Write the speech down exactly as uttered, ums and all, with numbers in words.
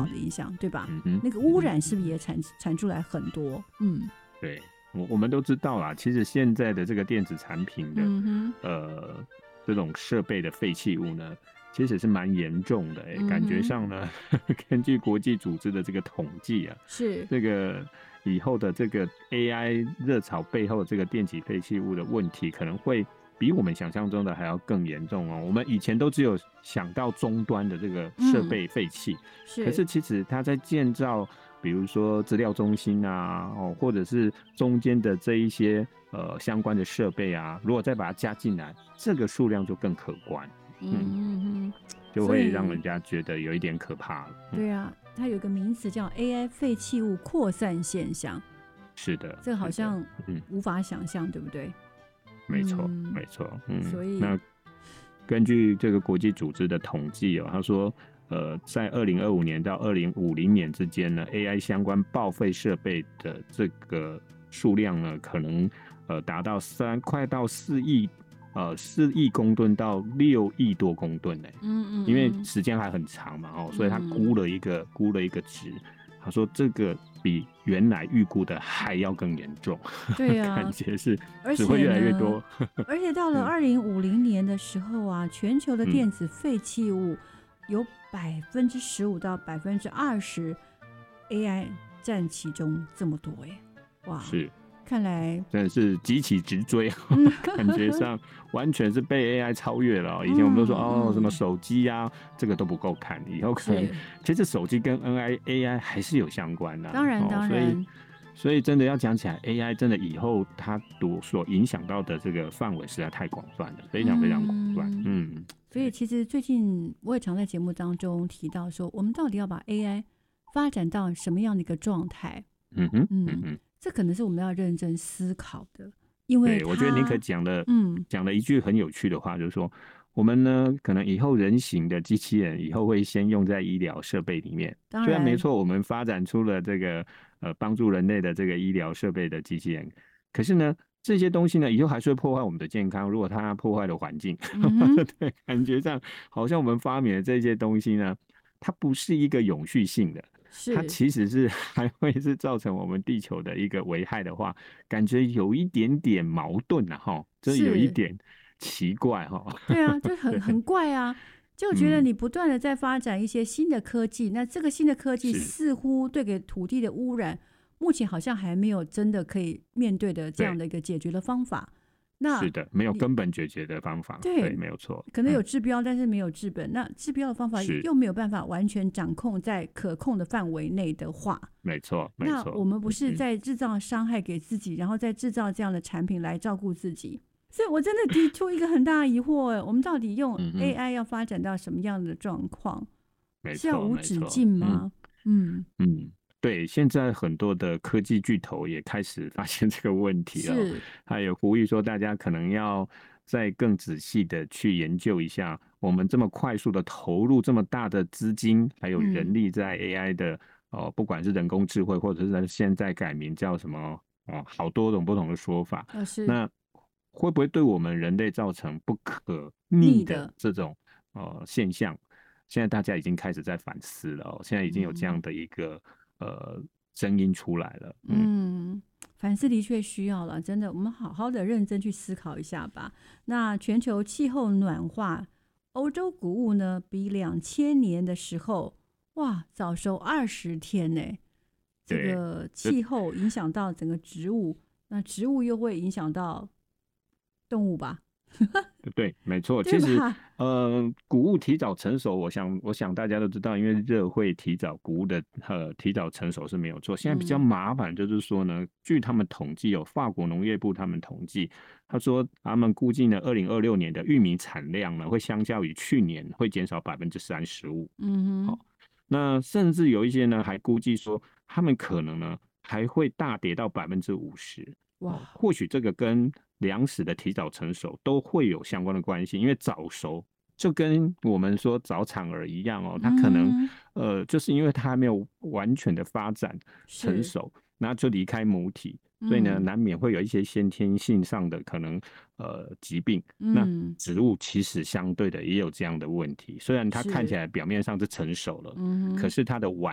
好的影响，嗯、对吧？ 嗯哼， 那个污染是不是也产产出来很多？嗯， 对，我我们都知道啦，其实现在的这个电子产品的、 嗯、 呃这种设备的废弃物呢，其实是蛮严重的、欸嗯、感觉上呢，根据国际组织的这个统计啊， 是这个以后的这个 A I 热潮背后这个电子废弃物的问题，可能会比我们想象中的还要更严重哦。我们以前都只有想到终端的这个设备废弃、嗯，是，可是其实它在建造，比如说资料中心啊，哦，或者是中间的这一些呃相关的设备啊，如果再把它加进来，这个数量就更可观，嗯嗯嗯，就会让人家觉得有一点可怕了。 对啊，它有一个名词叫 A I 废弃物扩散现象。 是的， 这个好像无法想象，嗯、对不对？ 没错，嗯、没错，嗯， 所以那根据这个国际组织的统计哦，他说，呃，在二零二五年到二零五零年之间呢 ，A I 相关报废设备的这个数量呢，可能呃达到三快到四亿，呃四亿公吨到六亿多公吨呢。嗯嗯，因为时间还很长嘛，哦，所以他估了一个、嗯、估了一个值，他说这个比原来预估的还要更严重。 对啊， 感觉是只会越来越多。 而且到了二零五零年的时候啊，全球的电子废弃物有百分之十五到百分之二十 A I 占其中这么多哎，哇！ 是。 看来真的是急起直追，感觉上完全是被 A I 超越了、哦。以前我们都说、嗯、哦，什么手机啊，这个都不够看，以后可能其实手机跟 A I 还是有相关的、啊。 当然，当然。 所以，所以真的要讲起来 ，A I 真的以后它所影响到的这个范围实在太广泛了，非常非常广泛。嗯。嗯所以其实最近我也常在节目当中提到说，我们到底要把 A I 发展到什么样的一个状态？ 嗯哼，嗯哼。嗯这可能是我们要认真思考的，因为对我觉得尼可讲的，嗯，讲了一句很有趣的话，就是说，我们呢，可能以后人形的机器人以后会先用在医疗设备里面。 当然， 虽然没错，我们发展出了这个呃帮助人类的这个医疗设备的机器人，可是呢，这些东西呢，以后还是会破坏我们的健康。如果它破坏了环境，嗯、对，感觉上好像我们发明的这些东西呢，它不是一个永续性的。它其实是还会是造成我们地球的一个危害的话，感觉有一点点矛盾啊，哈，这有一点奇怪哈。 对啊，就很很怪啊，就觉得你不断的在发展一些新的科技，嗯、那这个新的科技似乎对给土地的污染，目前好像还没有真的可以面对的这样的一个解决的方法。那是的，没有根本解决的方法，对，对没有错。 可能有治标、嗯，但是没有治本。那治标的方法又没有办法完全掌控在可控的范围内的话， 没错，没错。 那我们不是在制造伤害给自己，嗯、然后再制造这样的产品来照顾自己。所以我真的提出一个很大的疑惑：我们到底用 A I 要发展到什么样的状况？ 嗯、 是要无止境吗？嗯嗯。嗯对，现在很多的科技巨头也开始发现这个问题了，还有呼吁说大家可能要再更仔细的去研究一下，我们这么快速的投入这么大的资金还有人力在 A I 的、嗯呃、不管是人工智慧或者是现在改名叫什么、呃、好多种不同的说法、 哦、 那会不会对我们人类造成不可逆的这种、呃、现象？现在大家已经开始在反思了、哦、现在已经有这样的一个、嗯呃，声音出来了。 嗯，嗯反思的确需要了，真的，我们好好的认真去思考一下吧。那全球气候暖化，欧洲谷物呢，比两千年的时候，哇，早熟二十天呢。这个气候影响到整个植物，那植物又会影响到动物吧？ 对，没错。其实，呃，谷物提早成熟，我想，我想大家都知道，因为热会提早谷物的呃提早成熟是没有错。现在比较麻烦就是说呢，嗯、据他们统计，有法国农业部他们统计，他说他们估计呢，二零二六年的玉米产量呢，会相较于去年会减少百分之三十五。嗯哼，好、哦，那甚至有一些呢，还估计说，他们可能呢还会大跌到百分之五十。哇，或许这个跟粮食的提早成熟都会有相关的关系，因为早熟就跟我们说早产儿一样哦，它可能、嗯、呃，就是因为它还没有完全的发展成熟，然后就离开母体，所以呢，难免会有一些先天性上的可能呃疾病、嗯。那植物其实相对的也有这样的问题，虽然它看起来表面上是成熟了，可是它的完